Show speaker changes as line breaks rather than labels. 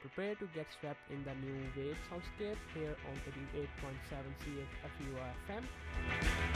prepare to get swept in the new wave soundscape here on 88.7 CFUR FM.